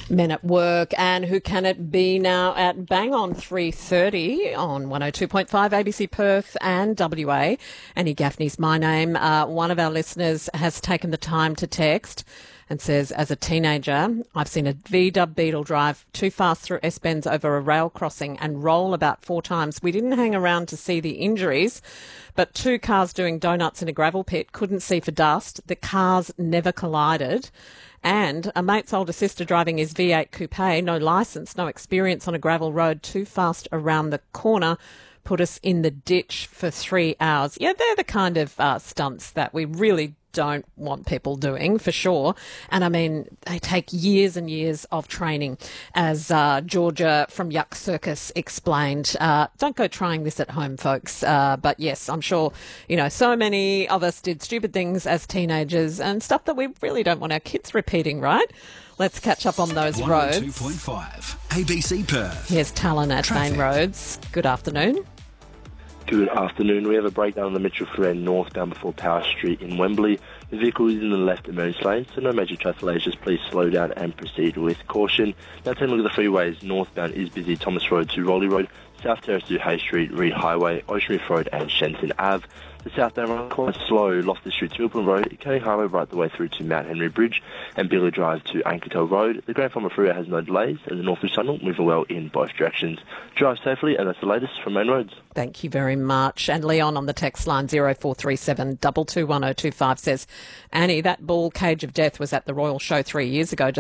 Men at Work, and who can it be now at bang on 3:30 on 102.5 ABC Perth and WA. Annie Gaffney's my name. One of our listeners has taken the time to text and says, as a teenager, I've seen a VW Beetle drive too fast through S-bends over a rail crossing and roll about 4 times. We didn't hang around to see the injuries, but 2 cars doing donuts in a gravel pit couldn't see for dust. The cars never collided. And a mate's older sister driving his V8 coupe, no licence, no experience on a gravel road, too fast around the corner, put us in the ditch for 3 hours. Yeah, they're the kind of stunts that we really don't want people doing, for sure. And I mean, they take years and years of training. As Georgia from Yuck Circus explained, don't go trying this at home, folks. But yes, I'm sure, so many of us did stupid things as teenagers and stuff that we really don't want our kids repeating, right? Let's catch up on those roads. 102.5 ABC Perth. Here's Talon at Main Roads. Good afternoon. Good afternoon. We have a breakdown on the Mitchell Ferran northbound before Power Street in Wembley. The vehicle is in the left emergency lane, so no major traffic delays. Just please slow down and proceed with caution. Now taking a look at the freeways. Northbound is busy. Thomas Road to Rowley Road, South Terrace to Hay Street, Reed Highway, Ocean Reef Road and Shenton Ave. The southbound run quite slow. Loftus Street to Milton Road, Canning Highway right the way through to Mount Henry Bridge and Billy Drive to Ankertel Road. The Grand Farmer Freeway has no delays and the Northwest Tunnel moving well in both directions. Drive safely, and that's the latest from Main Roads. Thank you very much. And Leon on the text line 0437 221 025 says, Annie, that bull Cage of Death was at the Royal Show 3 years ago.